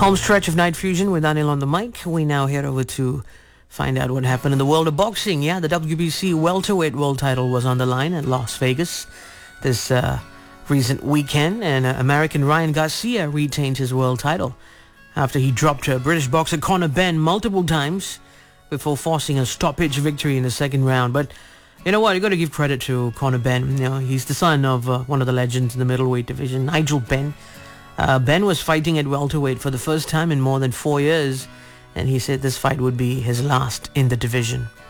Home stretch of Night Fusion with Anil on the mic. We now head over to find out what happened in the world of boxing. Yeah, the WBC welterweight world title was on the line at Las Vegas this recent weekend, and American Ryan Garcia retained his world title after he dropped British boxer Conor Benn multiple times before forcing a stoppage victory in the second round. But you know what? You got to give credit to Conor Benn. You know, he's the son of one of the legends in the middleweight division, Nigel Benn. Benn was fighting at welterweight for the first time in more than 4 years, and he said this fight would be his last in the division.